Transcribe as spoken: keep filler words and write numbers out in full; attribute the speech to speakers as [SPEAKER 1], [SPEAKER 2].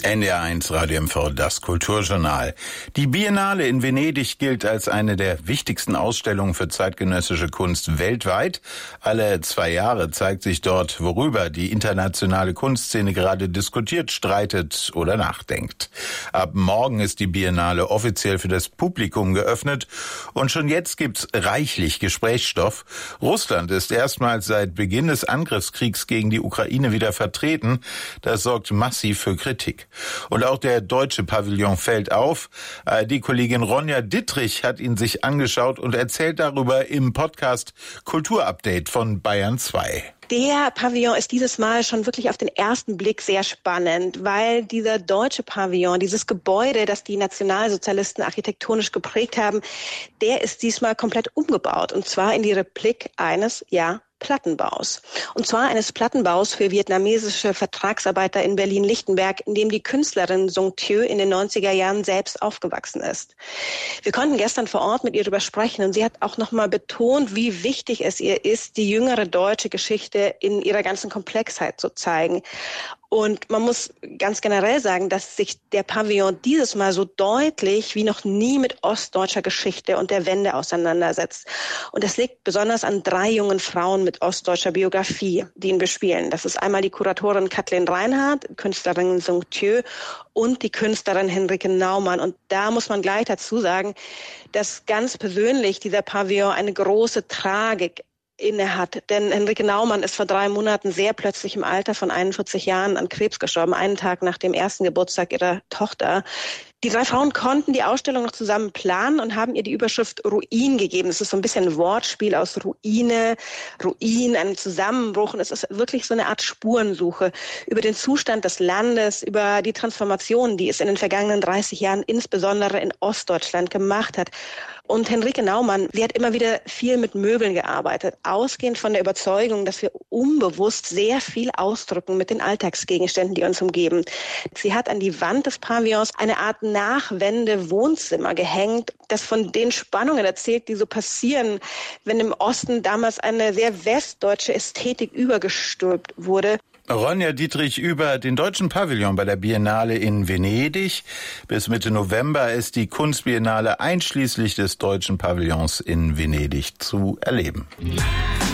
[SPEAKER 1] N D R eins Radio M V, das Kulturjournal. Die Biennale in Venedig gilt als eine der wichtigsten Ausstellungen für zeitgenössische Kunst weltweit. Alle zwei Jahre zeigt sich dort, worüber die internationale Kunstszene gerade diskutiert, streitet oder nachdenkt. Ab morgen ist die Biennale offiziell für das Publikum geöffnet und schon jetzt gibt's reichlich Gesprächsstoff. Russland ist erstmals seit Beginn des Angriffskriegs gegen die Ukraine wieder vertreten. Das sorgt massiv für Kritik. Und auch der deutsche Pavillon fällt auf. Die Kollegin Ronja Dittrich hat ihn sich angeschaut und erzählt darüber im Podcast Kulturupdate von Bayern zwei.
[SPEAKER 2] Der Pavillon ist dieses Mal schon wirklich auf den ersten Blick sehr spannend, weil dieser deutsche Pavillon, dieses Gebäude, das die Nationalsozialisten architektonisch geprägt haben, der ist diesmal komplett umgebaut, und zwar in die Replik eines, ja, Plattenbaus. Und zwar eines Plattenbaus für vietnamesische Vertragsarbeiter in Berlin-Lichtenberg, in dem die Künstlerin Song Thieu in den neunziger Jahren selbst aufgewachsen ist. Wir konnten gestern vor Ort mit ihr darüber sprechen, und sie hat auch nochmal betont, wie wichtig es ihr ist, die jüngere deutsche Geschichte in ihrer ganzen Komplexheit zu zeigen. Und man muss ganz generell sagen, dass sich der Pavillon dieses Mal so deutlich wie noch nie mit ostdeutscher Geschichte und der Wende auseinandersetzt. Und das liegt besonders an drei jungen Frauen mit ostdeutscher Biografie, die ihn bespielen. Das ist einmal die Kuratorin Kathleen Reinhardt, Künstlerin Song Thieu und die Künstlerin Henrike Naumann. Und da muss man gleich dazu sagen, dass ganz persönlich dieser Pavillon eine große Tragik inne hat. Denn Henrike Naumann ist vor drei Monaten sehr plötzlich im Alter von einundvierzig Jahren an Krebs gestorben, einen Tag nach dem ersten Geburtstag ihrer Tochter. Die drei Frauen konnten die Ausstellung noch zusammen planen und haben ihr die Überschrift Ruin gegeben. Es ist so ein bisschen ein Wortspiel aus Ruine, Ruin, einem Zusammenbruch. Und es ist wirklich so eine Art Spurensuche über den Zustand des Landes, über die Transformationen, die es in den vergangenen dreißig Jahren insbesondere in Ostdeutschland gemacht hat. Und Henrike Naumann, sie hat immer wieder viel mit Möbeln gearbeitet, ausgehend von der Überzeugung, dass wir unbewusst sehr viel ausdrücken mit den Alltagsgegenständen, die uns umgeben. Sie hat an die Wand des Pavillons eine Art Nachwende-Wohnzimmer gehängt, das von den Spannungen erzählt, die so passieren, wenn im Osten damals eine sehr westdeutsche Ästhetik übergestülpt wurde.
[SPEAKER 1] Ronja Dittrich über den deutschen Pavillon bei der Biennale in Venedig. Bis Mitte November ist die Kunstbiennale einschließlich des deutschen Pavillons in Venedig zu erleben.